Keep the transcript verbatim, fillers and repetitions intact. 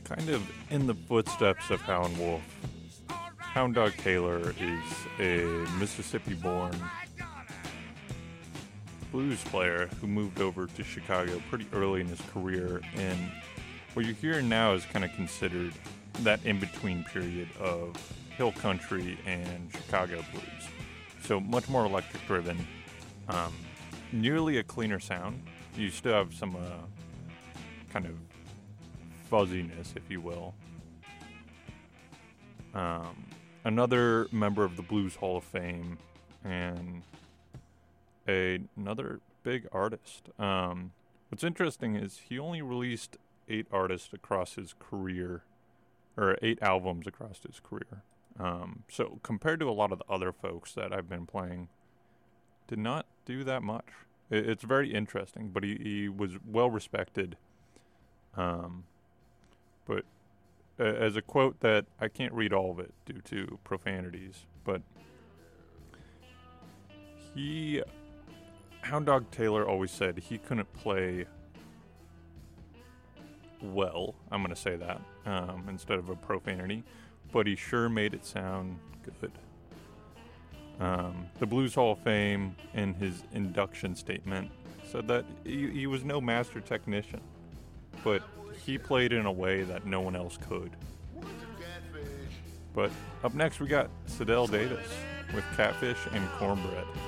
kind of in the footsteps of Howlin' Wolf. Hound Dog Taylor is a Mississippi-born blues player who moved over to Chicago pretty early in his career, and what you're hearing now is kind of considered that in-between period of hill country and Chicago blues. So much more electric-driven, um, nearly a cleaner sound. You still have some uh, kind of fuzziness, if you will. Um, another member of the Blues Hall of Fame, and a, another big artist. Um, what's interesting is he only released eight artists across his career, or eight albums across his career. Um, so compared to a lot of the other folks that I've been playing, did not do that much. It, it's very interesting, but he, he was well respected. Um, but uh, as a quote that I can't read all of it due to profanities, but he, Hound Dog Taylor always said he couldn't play well, I'm going to say that, um, instead of a profanity, but he sure made it sound good. Um, the Blues Hall of Fame, in his induction statement, said that he, he was no master technician, but he played in a way that no one else could. But up next we got Sidell Davis with Catfish and Cornbread.